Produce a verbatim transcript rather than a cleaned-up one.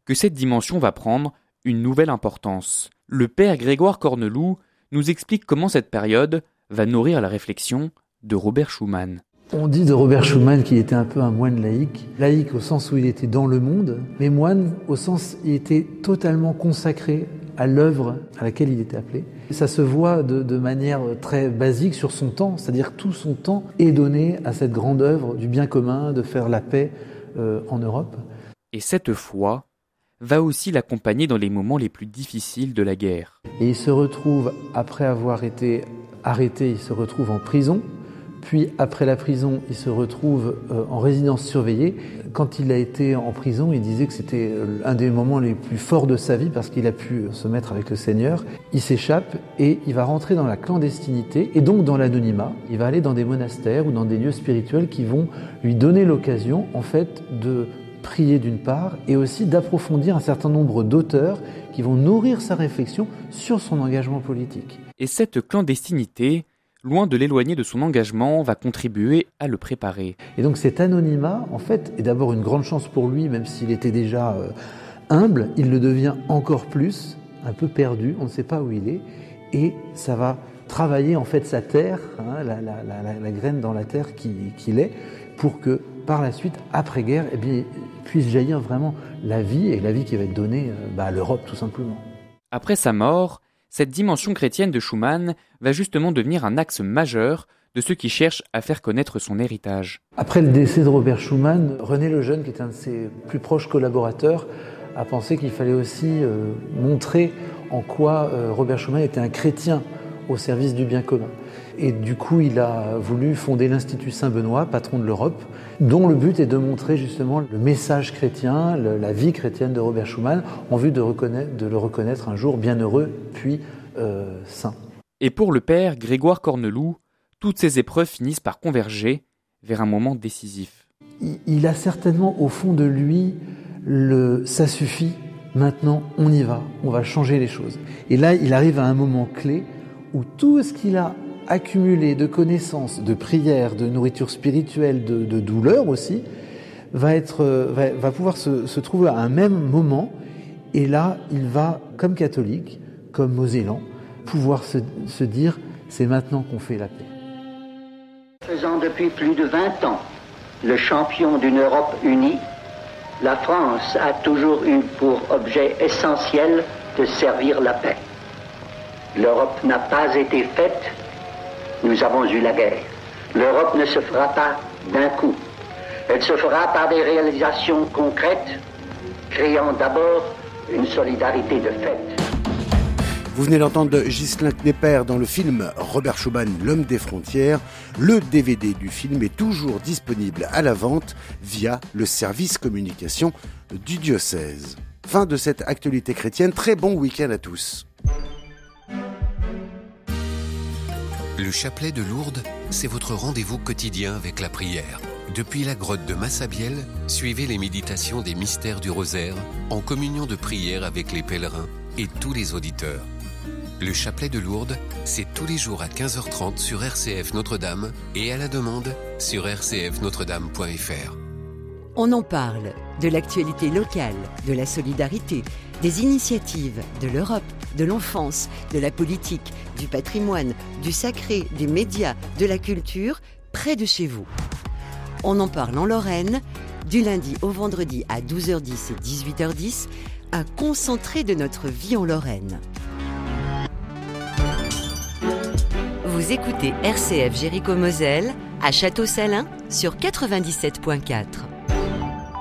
que cette dimension va prendre une nouvelle importance. Le père Grégoire Corneloup nous explique comment cette période va nourrir la réflexion de Robert Schuman. On dit de Robert Schuman qu'il était un peu un moine laïque. Laïque au sens où il était dans le monde, mais moine au sens où il était totalement consacré à l'œuvre à laquelle il était appelé. Ça se voit de, de manière très basique sur son temps, c'est-à-dire tout son temps est donné à cette grande œuvre du bien commun, de faire la paix euh, en Europe. Et cette foi va aussi l'accompagner dans les moments les plus difficiles de la guerre. Et il se retrouve, après avoir été arrêté, il se retrouve en prison. Puis, après la prison, il se retrouve euh, en résidence surveillée. Quand il a été en prison, il disait que c'était un des moments les plus forts de sa vie parce qu'il a pu se mettre avec le Seigneur. Il s'échappe et il va rentrer dans la clandestinité et donc dans l'anonymat. Il va aller dans des monastères ou dans des lieux spirituels qui vont lui donner l'occasion, en fait, de prier d'une part et aussi d'approfondir un certain nombre d'auteurs qui vont nourrir sa réflexion sur son engagement politique. Et cette clandestinité, loin de l'éloigner de son engagement, va contribuer à le préparer. Et donc cet anonymat, en fait, est d'abord une grande chance pour lui, même s'il était déjà euh, humble, il le devient encore plus, un peu perdu, on ne sait pas où il est, et ça va travailler en fait sa terre, hein, la, la, la, la graine dans la terre qui, qu'il est, pour que par la suite, après-guerre, eh bien, puisse jaillir vraiment la vie, et la vie qui va être donnée euh, bah, à l'Europe tout simplement. Après sa mort, cette dimension chrétienne de Schuman va justement devenir un axe majeur de ceux qui cherchent à faire connaître son héritage. Après le décès de Robert Schuman, René Lejeune, qui est un de ses plus proches collaborateurs, a pensé qu'il fallait aussi euh, montrer en quoi euh, Robert Schuman était un chrétien au service du bien commun. Et du coup, il a voulu fonder l'Institut Saint-Benoît, patron de l'Europe, dont le but est de montrer justement le message chrétien, le, la vie chrétienne de Robert Schuman, en vue de, reconnaître, de le reconnaître un jour bienheureux, puis euh, saint. Et pour le père Grégoire Corneloup, toutes ces épreuves finissent par converger vers un moment décisif. Il, il a certainement au fond de lui le « ça suffit, maintenant on y va, on va changer les choses ». Et là, il arrive à un moment clé où tout ce qu'il a accumulé de connaissances, de prières, de nourriture spirituelle, de, de douleur aussi, va, être, va, va pouvoir se, se trouver à un même moment. Et là, il va, comme catholique, comme Mosellan, pouvoir se, se dire « c'est maintenant qu'on fait la paix ». Faisant depuis plus de vingt ans le champion d'une Europe unie, la France a toujours eu pour objet essentiel de servir la paix. L'Europe n'a pas été faite, nous avons eu la guerre. L'Europe ne se fera pas d'un coup. Elle se fera par des réalisations concrètes, créant d'abord une solidarité de fait. Vous venez d'entendre Ghislain Knepper dans le film Robert Schuman, l'homme des frontières. Le D V D du film est toujours disponible à la vente via le service communication du diocèse. Fin de cette actualité chrétienne. Très bon week-end à tous. Le chapelet de Lourdes, c'est votre rendez-vous quotidien avec la prière. Depuis la grotte de Massabielle, suivez les méditations des mystères du rosaire en communion de prière avec les pèlerins et tous les auditeurs. Le chapelet de Lourdes, c'est tous les jours à quinze heures trente sur R C F Notre-Dame et à la demande sur r c f notre dame point f r. On en parle de l'actualité locale, de la solidarité, des initiatives, de l'Europe, de l'enfance, de la politique, du patrimoine, du sacré, des médias, de la culture, près de chez vous. On en parle en Lorraine, du lundi au vendredi à douze heures dix et dix-huit heures dix, un concentré de notre vie en Lorraine. Vous écoutez R C F Jéricho-Moselle à Château-Salins sur quatre-vingt-dix-sept point quatre.